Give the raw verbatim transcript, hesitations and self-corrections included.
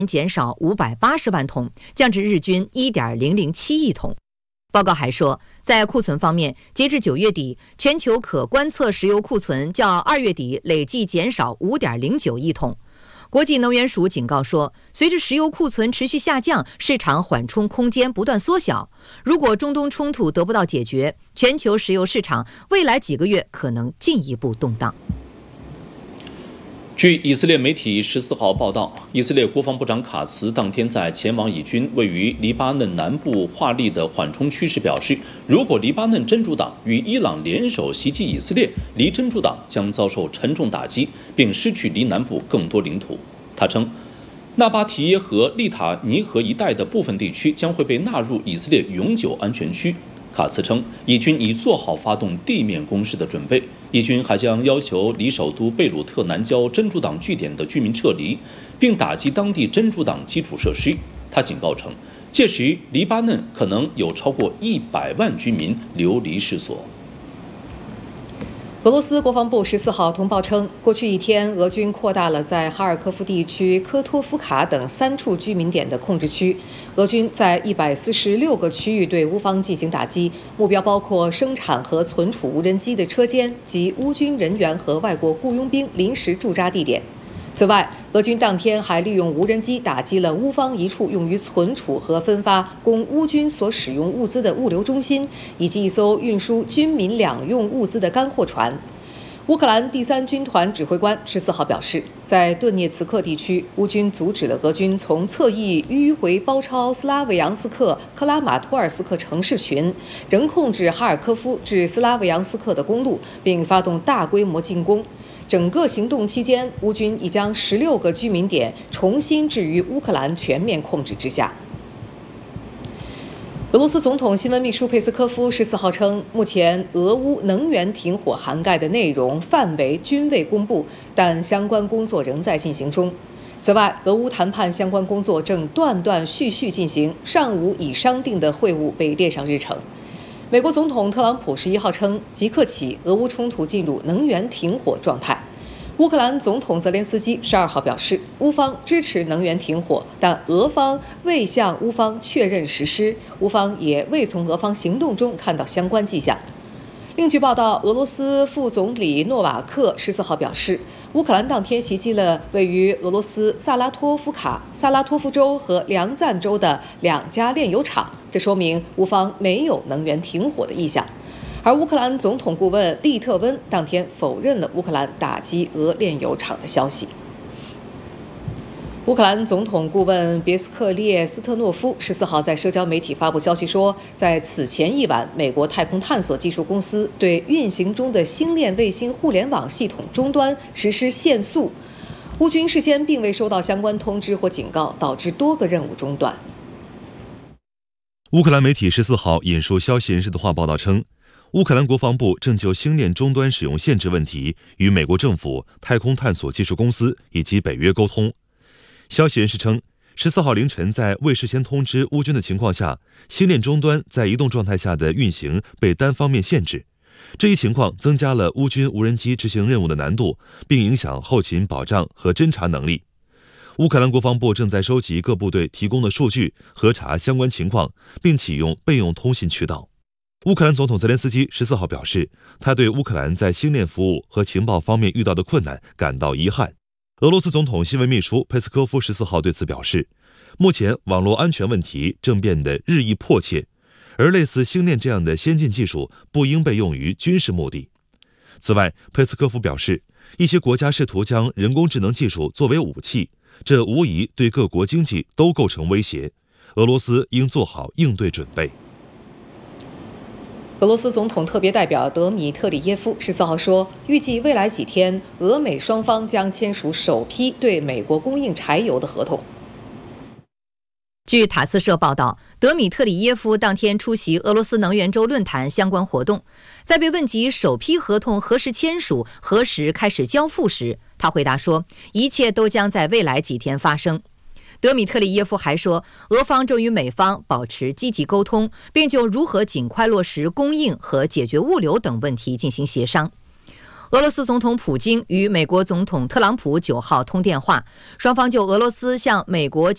减少五百八十万桶，降至日均 一点零零七亿桶。报告还说，在库存方面，截至九月底，全球可观测石油库存较二月底累计减少 五点零九亿桶。国际能源署警告说，随着石油库存持续下降，市场缓冲空间不断缩小。如果中东冲突得不到解决，全球石油市场未来几个月可能进一步动荡。 据以色列媒体十四号报道，以色列国防部长卡茨当天在前往以军位于黎巴嫩南部华利的缓冲区时表示，如果黎巴嫩真主党与伊朗联手袭击以色列，黎真主党将遭受沉重打击，并失去黎南部更多领土。他称，纳巴提耶和利塔尼河一带的部分地区将会被纳入以色列永久安全区。卡茨称，以军已做好发动地面攻势的准备。以军还将要求离首都贝鲁特南郊真主党据点的居民撤离，并打击当地真主党基础设施。他警告称，届时黎巴嫩可能有超过一百万居民流离失所。 俄罗斯国防部十四号通报称，过去一天，俄军扩大了在哈尔科夫地区科托夫卡等三处居民点的控制区。俄军在一百四十六个区域对乌方进行打击，目标包括生产和存储无人机的车间及乌军人员和外国雇佣兵临时驻扎地点。此外，俄军当天还利用无人机打击了乌方一处用于存储和分发供乌军所使用物资的物流中心，以及一艘运输军民两用物资的干货船。乌克兰第三军团指挥官十四号表示，在顿涅茨克地区，乌军阻止了俄军从侧翼迂回包抄斯拉维扬斯克、克拉马托尔斯克城市群，仍控制哈尔科夫至斯拉维扬斯克的公路，并发动大规模进攻。整个行动期间，乌军已将十六个居民点重新置于乌克兰全面控制之下。俄罗斯总统新闻秘书佩斯科夫十四号称，目前俄乌能源停火涵盖的内容范围均未公布，但相关工作仍在进行中。此外，俄乌谈判相关工作正断断续续进行，尚无已商定的会晤被列上日程。美国总统特朗普十一号称，即刻起，俄乌冲突进入能源停火状态。乌克兰总统泽连斯基十二号表示，乌方支持能源停火，但俄方未向乌方确认实施，乌方也未从俄方行动中看到相关迹象。另据报道，俄罗斯副总理诺瓦克十四号表示，乌克兰当天袭击了位于俄罗斯萨拉托夫卡、萨拉托夫州和梁赞州的两家炼油厂，这说明乌方没有能源停火的意向。而乌克兰总统顾问利特温当天否认了乌克兰打击俄炼油厂的消息。乌克兰总统顾问别斯克列斯特诺夫十四号在社交媒体发布消息说，在此前一晚，美国太空探索技术公司对运行中的星链卫星互联网系统终端实施限速。乌军事先并未收到相关通知或警告，导致多个任务中断。 乌克兰媒体十四号引述消息人士的话报道称，乌克兰国防部正就星链终端使用限制问题与美国政府、太空探索技术公司以及北约沟通。消息人士称，十四号凌晨在未事先通知乌军的情况下，星链终端在移动状态下的运行被单方面限制。这一情况增加了乌军无人机执行任务的难度，并影响后勤保障和侦察能力。乌克兰国防部正在收集各部队提供的数据，核查相关情况，并启用备用通信渠道。乌克兰总统泽连斯基十四号表示，他对乌克兰在星链服务和情报方面遇到的困难感到遗憾。俄罗斯总统新闻秘书佩斯科夫十四号对此表示，目前网络安全问题正变得日益迫切，而类似星链这样的先进技术不应被用于军事目的。此外，佩斯科夫表示，一些国家试图将人工智能技术作为武器，这无疑对各国经济都构成威胁。俄罗斯应做好应对准备。 俄罗斯总统特别代表德米特里耶夫十四号说，预计未来几天，俄美双方将签署首批对美国供应柴油的合同。 据塔斯社报道，德米特里耶夫当天出席俄罗斯能源周论坛相关活动，在被问及首批合同何时签署、何时开始交付时，他回答说，一切都将在未来几天发生。德米特里耶夫还说，俄方正与美方保持积极沟通，并就如何尽快落实供应和解决物流等问题进行协商。俄罗斯总统普京与美国总统特朗普九号通电话，双方就俄罗斯向美国